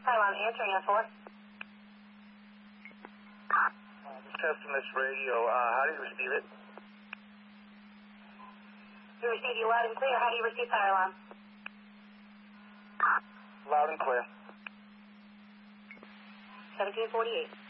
Fire alarm answering us for. Testing this radio. How do you receive it? We receive you loud and clear. How do you receive fire alarm? Loud and clear. 1748.